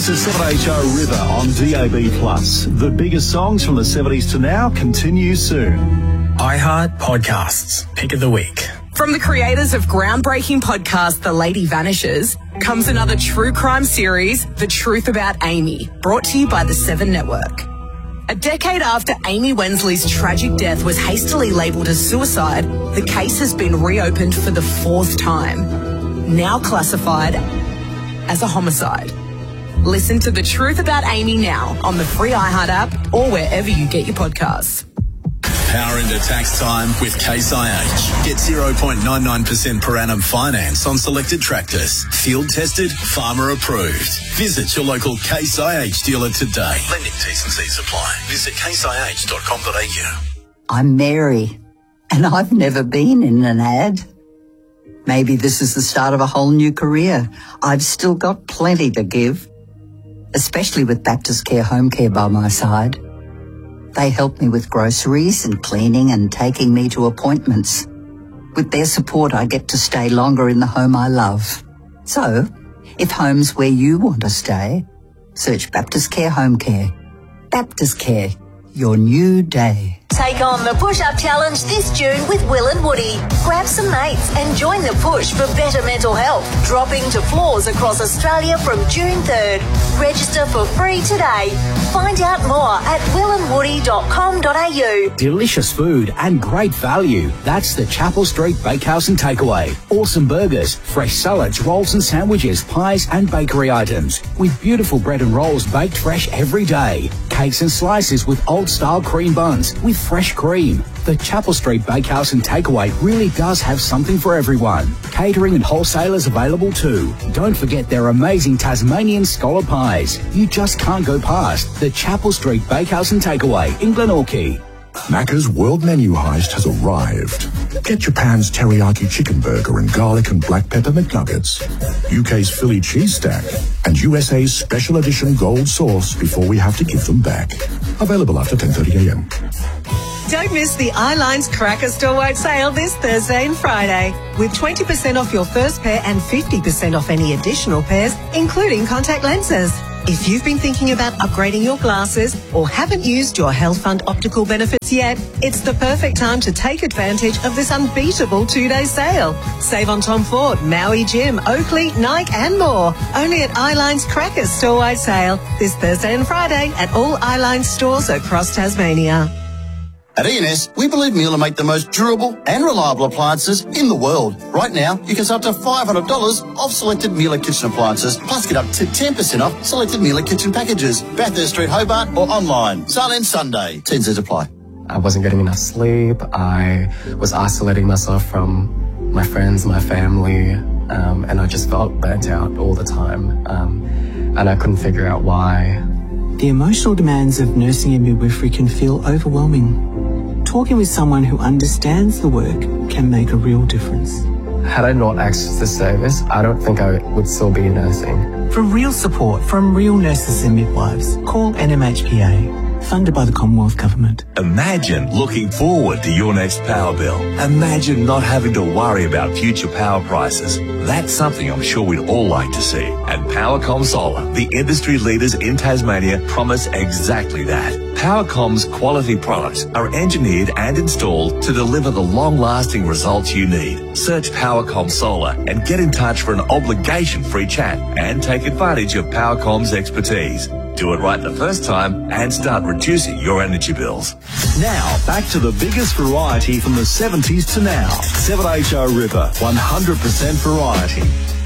This is 7HO River on DAB+. The biggest songs from the 70s to now continue soon. iHeart Podcasts, Pick of the Week. From the creators of groundbreaking podcast The Lady Vanishes comes another true crime series, The Truth About Amy, brought to you by the 7 Network. A decade after Amy Wensley's tragic death was hastily labelled as suicide, the case has been reopened for the 4th time, now classified as a homicide. Listen to The Truth About Amy now on the free iHeart app or wherever you get your podcasts. Power into tax time with Case IH. Get 0.99% per annum finance on selected tractors. Field tested, farmer approved. Visit your local Case IH dealer today. Lending T&Cs apply. Visit caseih.com.au. I'm Mary, and I've never been in an ad. Maybe this is the start of a whole new career. I've still got plenty to give, especially with Baptist Care Home Care by my side. They help me with groceries and cleaning and taking me to appointments. With their support, I get to stay longer in the home I love. So, if home's where you want to stay, search Baptist Care Home Care. Baptist Care, your new day. Take on the Push-Up Challenge this June with Will and Woody. Grab some mates and join the push for better mental health. Dropping to floors across Australia from June 3rd. Register for free today. Find out more at willandwoody.com.au. Delicious food and great value. That's the Chapel Street Bakehouse and Takeaway. Awesome burgers, fresh salads, rolls and sandwiches, pies and bakery items. With beautiful bread and rolls baked fresh every day. Cakes and slices with old-style cream buns with fresh cream. The Chapel Street Bakehouse and Takeaway really does have something for everyone. Catering and wholesalers available too. Don't forget their amazing Tasmanian scholar pies. You just can't go past the Chapel Street Bakehouse and Takeaway in Glenorchy. Macca's World Menu Heist has arrived. Get Japan's teriyaki chicken burger and garlic and black pepper McNuggets, UK's Philly cheese stack, and USA's special edition gold sauce before we have to give them back. Available after 10:30 a.m. Don't miss the iLines Cracker Store-wide sale this Thursday and Friday, with 20% off your first pair and 50% off any additional pairs, including contact lenses. If you've been thinking about upgrading your glasses or haven't used your Health Fund optical benefits yet, it's the perfect time to take advantage of this unbeatable 2-day sale. Save on Tom Ford, Maui Jim, Oakley, Nike and more. Only at iLines Cracker Store-wide sale this Thursday and Friday at all iLines stores across Tasmania. At E&S, we believe Miele make the most durable and reliable appliances in the world. Right now, you can save up to $500 off selected Miele kitchen appliances, plus get up to 10% off selected Miele kitchen packages. Bathurst Street, Hobart, or online. Silent Sunday. T&Cs apply. I wasn't getting enough sleep. I was isolating myself from my friends, my family, and I just felt burnt out all the time. And I couldn't figure out why. The emotional demands of nursing and midwifery can feel overwhelming. Talking with someone who understands the work can make a real difference. Had I not accessed this service, I don't think I would still be nursing. For real support from real nurses and midwives, call NMHPA. Funded by the Commonwealth Government. Imagine looking forward to your next power bill. Imagine not having to worry about future power prices. That's something I'm sure we'd all like to see. And Powercom Solar, the industry leaders in Tasmania, promise exactly that. Powercom's quality products are engineered and installed to deliver the long-lasting results you need. Search Powercom Solar and get in touch for an obligation-free chat and take advantage of Powercom's expertise. Do it right the first time and start reducing your energy bills. Now, back to the biggest variety from the 70s to now. 7HO River, 100% variety.